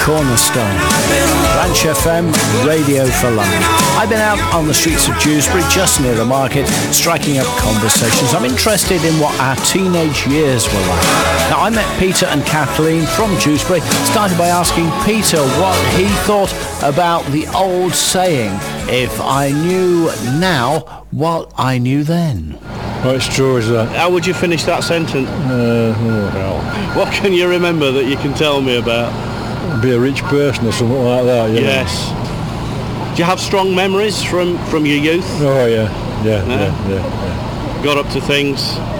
Cornerstone, Ranch FM, Radio for London. I've been out on the streets of Dewsbury, just near the market, striking up conversations. I'm interested in what our teenage years were like. Now, I met Peter and Kathleen from Dewsbury, started by asking Peter what he thought about the old saying, if I knew now what I knew then. Oh, it's true, is that? How would you finish that sentence? What can you remember that you can tell me about? Be a rich person or something like that. Yes. Do you have strong memories from your youth? Oh yeah. Got up to things?